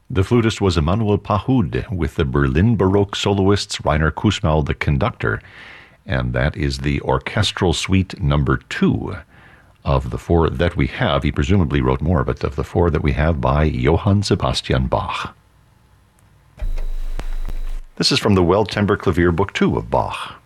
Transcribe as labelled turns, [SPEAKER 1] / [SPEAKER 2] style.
[SPEAKER 1] The flutist was Emanuel Pahud, with the Berlin Baroque soloists Rainer Kussmaul, the conductor, and that is the Orchestral Suite number 2 of the 4 that we have. He presumably wrote more, but of the 4 that we have by Johann Sebastian Bach. This is from the Well Temper Clavier Book 2 of Bach.